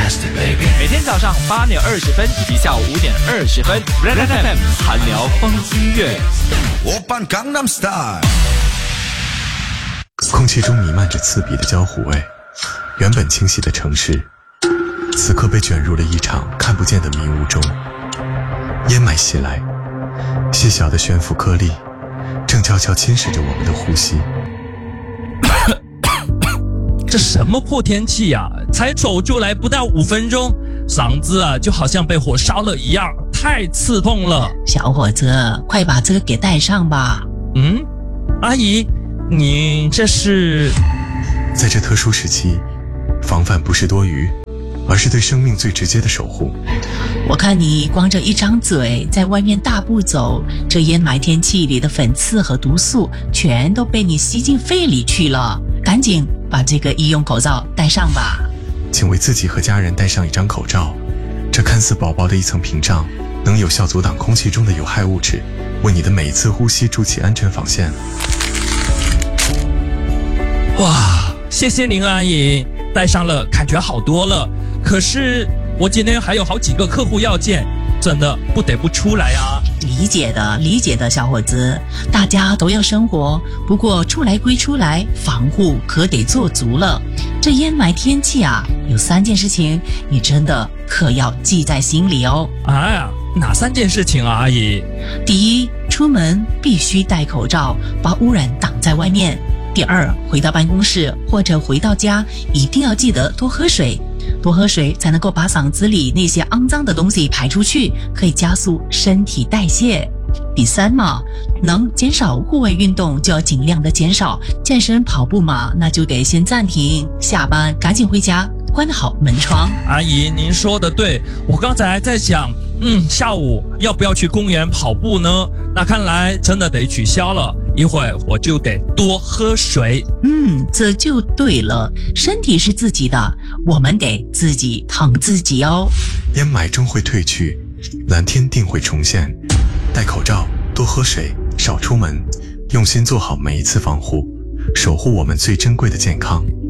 每天早上8点20分以及下午5点20分 ，Red FM 韩聊风音乐。 空气中弥漫着刺鼻的焦糊味，原本清晰的城市，此刻被卷入了一场看不见的迷雾中。烟霾袭来，细小的悬浮颗粒正悄悄侵蚀着我们的呼吸。 这什么破天气呀！才走出来不到5分钟，嗓子就好像被火烧了一样，太刺痛了。 小伙子，快把这个给带上吧。 阿姨，你这是？ 在这特殊时期，防范不是多余，而是对生命最直接的守护。 我看你光着一张嘴在外面大步走，这烟霾天气里的粉刺和毒素全都被你吸进肺里去了，赶紧把这个医用口罩戴上吧。 请为自己和家人戴上一张口罩，这看似薄薄的一层屏障，能有效阻挡空气中的有害物质，为你的每一次呼吸筑起安全防线。 哇，谢谢您阿姨，戴上了感觉好多了。可是我今天还有好几个客户要见，真的不得不出来啊。 理解的小伙子，大家都要生活，不过出来归出来，防护可得做足了。这烟霾天气有3件事情你真的可要记在心里哦。 哪3件事情啊阿姨？ 第一，出门必须戴口罩，把污染挡在外面。第二，回到办公室或者回到家，一定要记得多喝水，多喝水才能够把嗓子里那些肮脏的东西排出去，可以加速身体代谢。第三嘛，能减少户外运动就要尽量的减少，健身跑步嘛，那就得先暂停，下班赶紧回家，关好门窗。 阿姨，您说的对，我刚才还在想，下午要不要去公园跑步呢？那看来真的得取消了，一会儿我就得多喝水。 这就对了，身体是自己的，我们得自己疼自己哦。 烟霾终会退去，蓝天定会重现。戴口罩，多喝水，少出门，用心做好每一次防护，守护我们最珍贵的健康。